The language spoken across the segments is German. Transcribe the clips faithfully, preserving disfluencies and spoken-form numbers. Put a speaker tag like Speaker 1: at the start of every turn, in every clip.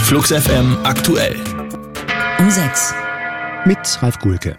Speaker 1: Flux F M aktuell.
Speaker 2: Um sechs.
Speaker 3: Mit Ralf Gulke.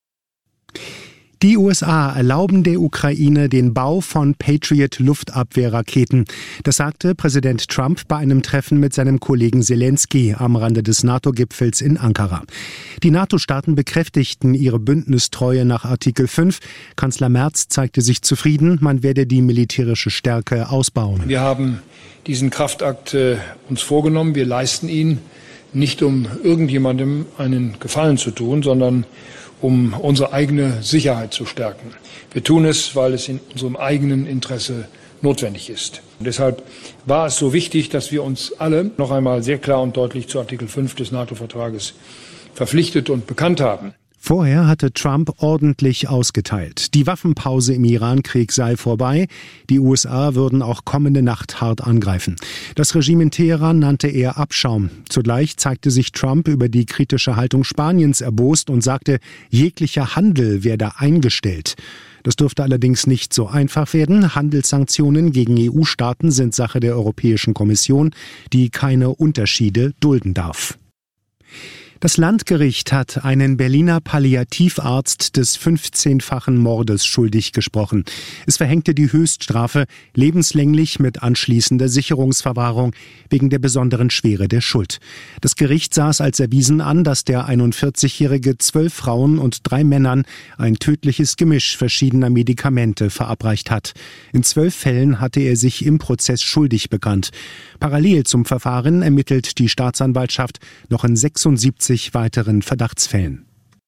Speaker 3: Die U S A erlauben der Ukraine den Bau von Patriot-Luftabwehrraketen. Das sagte Präsident Trump bei einem Treffen mit seinem Kollegen Zelensky am Rande des NATO-Gipfels in Ankara. Die NATO-Staaten bekräftigten ihre Bündnistreue nach Artikel fünf. Kanzler Merz zeigte sich zufrieden, man werde die militärische Stärke ausbauen.
Speaker 4: Wir haben diesen Kraftakt äh, uns vorgenommen. Wir leisten ihn nicht, um irgendjemandem einen Gefallen zu tun, sondern um unsere eigene Sicherheit zu stärken. Wir tun es, weil es in unserem eigenen Interesse notwendig ist. Und deshalb war es so wichtig, dass wir uns alle noch einmal sehr klar und deutlich zu Artikel fünf des NATO-Vertrages verpflichtet und bekannt haben.
Speaker 3: Vorher hatte Trump ordentlich ausgeteilt. Die Waffenpause im Iran-Krieg sei vorbei. Die U S A würden auch kommende Nacht hart angreifen. Das Regime in Teheran nannte er Abschaum. Zugleich zeigte sich Trump über die kritische Haltung Spaniens erbost und sagte, jeglicher Handel werde eingestellt. Das dürfte allerdings nicht so einfach werden. Handelssanktionen gegen E U-Staaten sind Sache der Europäischen Kommission, die keine Unterschiede dulden darf. Das Landgericht hat einen Berliner Palliativarzt des fünfzehnfachen Mordes schuldig gesprochen. Es verhängte die Höchststrafe, lebenslänglich mit anschließender Sicherungsverwahrung, wegen der besonderen Schwere der Schuld. Das Gericht sah es als erwiesen an, dass der einundvierzigjährige zwölf Frauen und drei Männern ein tödliches Gemisch verschiedener Medikamente verabreicht hat. In zwölf Fällen hatte er sich im Prozess schuldig bekannt. Parallel zum Verfahren ermittelt die Staatsanwaltschaft noch in sechsundsiebzig weiteren Verdachtsfällen.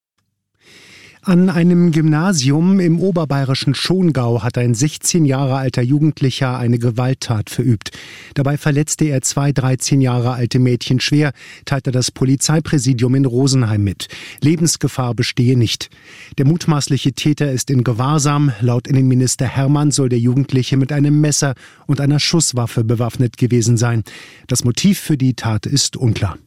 Speaker 3: An einem Gymnasium im oberbayerischen Schongau hat ein sechzehn Jahre alter Jugendlicher eine Gewalttat verübt. Dabei verletzte er zwei dreizehn Jahre alte Mädchen schwer, teilte das Polizeipräsidium in Rosenheim mit. Lebensgefahr bestehe nicht. Der mutmaßliche Täter ist in Gewahrsam. Laut Innenminister Hermann soll der Jugendliche mit einem Messer und einer Schusswaffe bewaffnet gewesen sein. Das Motiv für die Tat ist unklar.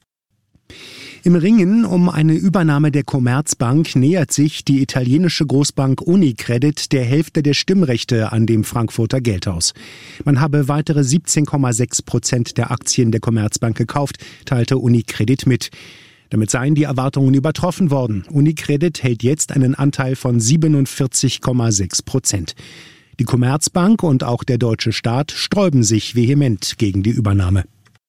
Speaker 3: Im Ringen um eine Übernahme der Commerzbank nähert sich die italienische Großbank Unicredit der Hälfte der Stimmrechte an dem Frankfurter Geldhaus. Man habe weitere siebzehn Komma sechs Prozent der Aktien der Commerzbank gekauft, teilte Unicredit mit. Damit seien die Erwartungen übertroffen worden. Unicredit hält jetzt einen Anteil von siebenundvierzig Komma sechs Prozent. Die Commerzbank und auch der deutsche Staat sträuben sich vehement gegen die Übernahme.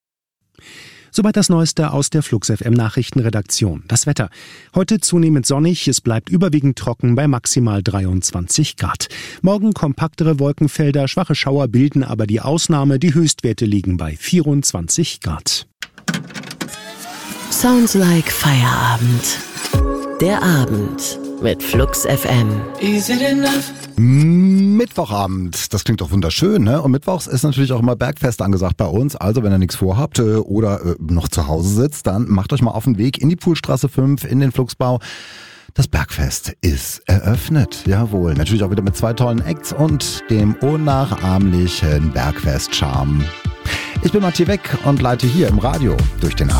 Speaker 3: Soweit das Neueste aus der Flux F M Nachrichtenredaktion. Das Wetter. Heute zunehmend sonnig, es bleibt überwiegend trocken bei maximal dreiundzwanzig Grad. Morgen kompaktere Wolkenfelder, schwache Schauer bilden aber die Ausnahme. Die Höchstwerte liegen bei vierundzwanzig Grad.
Speaker 2: Sounds like Feierabend. Der Abend mit Flux F M.
Speaker 5: Is it enough?
Speaker 6: Mittwochabend, das klingt doch wunderschön, ne? Und mittwochs ist natürlich auch immer Bergfest angesagt bei uns. Also wenn ihr nichts vorhabt äh, oder äh, noch zu Hause sitzt, dann macht euch mal auf den Weg in die Poolstraße fünf, in den Fluxbau. Das Bergfest ist eröffnet, jawohl. Natürlich auch wieder mit zwei tollen Acts und dem unnachahmlichen Bergfest-Charme. Ich bin Matthias Weck und leite hier im Radio durch den Abend.